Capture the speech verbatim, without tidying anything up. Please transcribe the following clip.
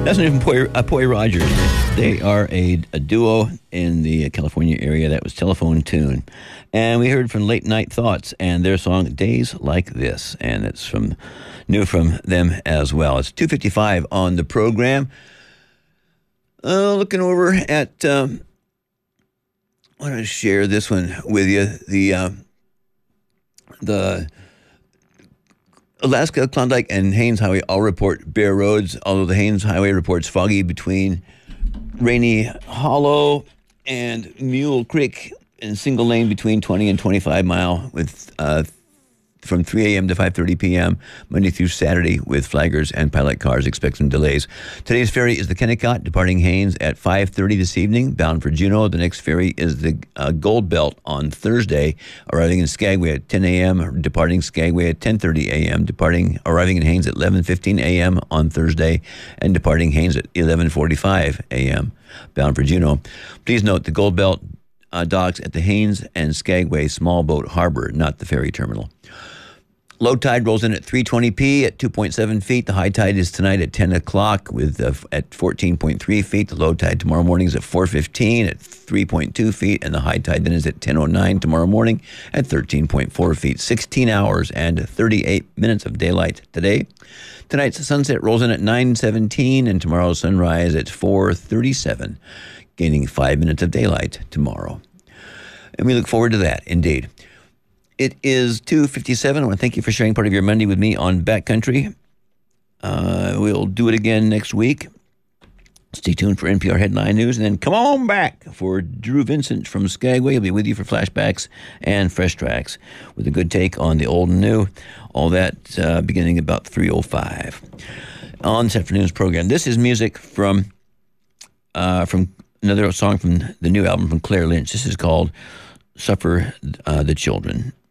That's new from Poy, uh, Poy Rogers. They are a, a duo in the California area. That was Telephone Tune. And we heard from Late Night Thoughts and their song Days Like This. And it's from new from them as well. It's two fifty-five on the program. Uh, looking over at, um, I want to share this one with you. The, uh, the Alaska, Klondike, and Haines Highway all report bare roads, although the Haines Highway reports foggy between Rainy Hollow and Mule Creek in single lane between twenty and twenty-five mile with uh, from three a.m. to five thirty p.m. Monday through Saturday with flaggers and pilot cars. Expect some delays. Today's ferry is the Kennecott, departing Haines at five thirty this evening, bound for Juneau. The next ferry is the uh, Gold Belt on Thursday, arriving in Skagway at ten a.m., departing Skagway at ten thirty a.m., departing arriving in Haines at eleven fifteen a.m. on Thursday, and departing Haines at eleven forty-five a.m., bound for Juneau. Please note the Gold Belt uh, docks at the Haines and Skagway Small Boat Harbor, not the ferry terminal. Low tide rolls in at three twenty p at two point seven feet. The high tide is tonight at ten o'clock with uh, at fourteen point three feet. The low tide tomorrow morning is at four fifteen at three point two feet. And the high tide then is at ten oh nine tomorrow morning at thirteen point four feet. sixteen hours and thirty-eight minutes of daylight today. Tonight's sunset rolls in at nine seventeen and tomorrow's sunrise at four thirty-seven, gaining five minutes of daylight tomorrow. And we look forward to that, indeed. It is two fifty-seven. I want to thank you for sharing part of your Monday with me on Backcountry. Uh, we'll do it again next week. Stay tuned for N P R Headline News, and then come on back for Drew Vincent from Skagway. He'll be with you for flashbacks and fresh tracks with a good take on the old and new. All that uh, beginning about three oh five on this afternoon's program. This is music from uh, from another song from the new album from Claire Lynch. This is called Suffer uh, the Children.